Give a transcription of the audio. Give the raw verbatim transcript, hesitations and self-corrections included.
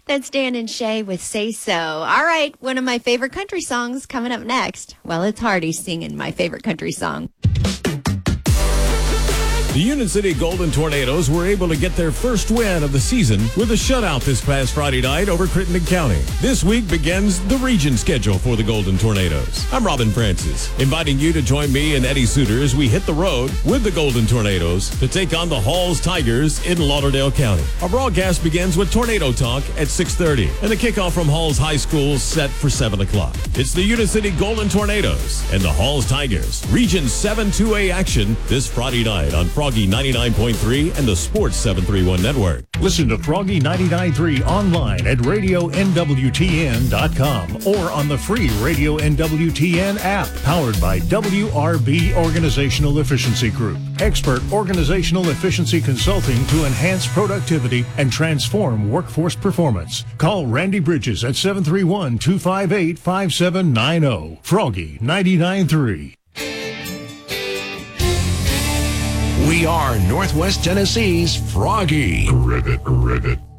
That's Dan and Shay with Say So. All right, one of my favorite country songs coming up next. Well, it's Hardy singing my favorite country song. The Union City Golden Tornadoes were able to get their first win of the season with a shutout this past Friday night over Crittenden County. This week begins the region schedule for the Golden Tornadoes. I'm Robin Francis, inviting you to join me and Eddie Suter as we hit the road with the Golden Tornadoes to take on the Halls Tigers in Lauderdale County. Our broadcast begins with Tornado Talk at six thirty and the kickoff from Halls High School set for seven o'clock. It's the Union City Golden Tornadoes and the Halls Tigers. Region seven two A action this Friday night on Froggy ninety-nine point three and the Sports seven thirty-one Network. Listen to Froggy ninety-nine point three online at radio N W T N dot com or on the free Radio N W T N app, powered by W R B Organizational Efficiency Group. Expert organizational efficiency consulting to enhance productivity and transform workforce performance. Call Randy Bridges at seven three one, two five eight, five seven nine zero. Froggy ninety-nine point three. We are Northwest Tennessee's Froggy. Rivet, rivet.